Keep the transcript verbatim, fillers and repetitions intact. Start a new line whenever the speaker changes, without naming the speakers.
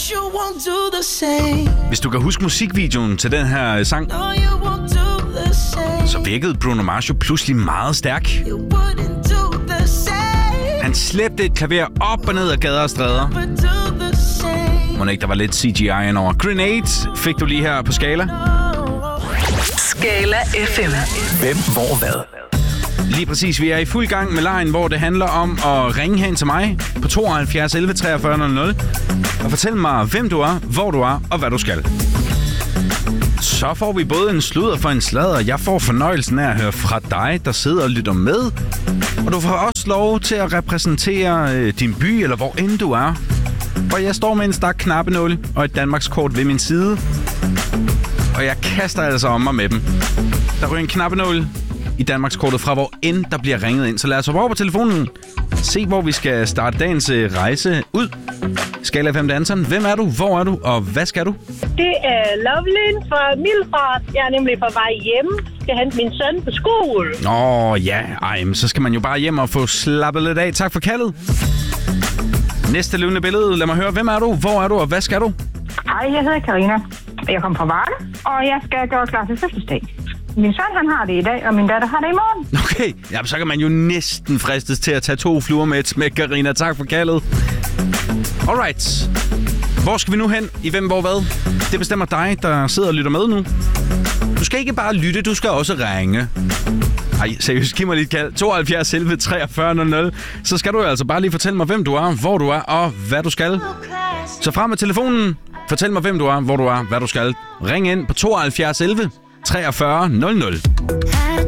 Hvis du kan huske musikvideoen til den her sang, så virkede Bruno Mars jo pludselig meget stærk. Han slæbte et klaver op og ned ad gader og stræder. Må ikke, der var lidt C G I indover. Grenade fik du lige her på Skala.
Skala F M.
Hvem, hvor, hvad?
Lige præcis, vi er i fuld gang med lejen, hvor det handler om at ringe hen til mig på tooghalvfjerds elleve treogfyrre nul nul og fortælle mig, hvem du er, hvor du er og hvad du skal. Så får vi både en sludder for en sladder. Jeg får fornøjelsen af at høre fra dig, der sidder og lytter med. Og du får også lov til at repræsentere øh, din by, eller hvor end du er. Hvor jeg står med en stak knappenål og et Danmarkskort ved min side. Og jeg kaster altså om mig med dem. Der ryger en knappenål i Danmarkskortet fra hvor end der bliver ringet ind. Så lad os hoppe over på telefonen. Se, hvor vi skal starte dagens rejse ud. Skala fem Danson. Hvem er du? Hvor er du? Og hvad skal du?
Det er Lovelyn fra Middelfart. Jeg er nemlig på vej hjem. Skal hente min søn på skole.
Åh oh, ja, ej, men så skal man jo bare hjem og få slappet lidt af. Tak for kaldet. Næste levende billede. Lad mig høre, hvem er du? Hvor er du? Og hvad skal du?
Hej, jeg hedder Karina. Jeg kommer fra Varde, og jeg skal gøre klar til fødselsdag. Min søn, han har det i dag, og min datter har det i morgen.
Okay, jamen, så kan man jo næsten fristes til at tage to fluer med et smæk, Karina. Tak for kaldet. Alright. Hvor skal vi nu hen? I hvem, hvor, hvad? Det bestemmer dig, der sidder og lytter med nu. Du skal ikke bare lytte, du skal også ringe. Ej, seriøst, giv mig lidt kald. tooghalvfjerds elleve treogfyrre nul nul. Så skal du altså bare lige fortælle mig, hvem du er, hvor du er og hvad du skal. Så frem med telefonen. Fortæl mig, hvem du er, hvor du er, hvad du skal. Ring ind på tooghalvfjerds elleve treogfyrre nul nul.